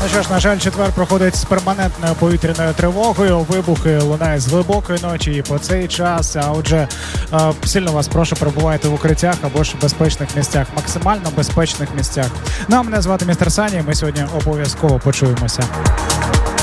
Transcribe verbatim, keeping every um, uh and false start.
Ну що ж, на жаль, четвер проходить з перманентною повітряною тривогою. Вибухи лунають з глибокої ночі і по цей час. А отже, сильно вас прошу, перебувайте в укриттях або ж в безпечних місцях, максимально безпечних місцях. Ну а мене звати містер Саня, і ми сьогодні обов'язково почуємося.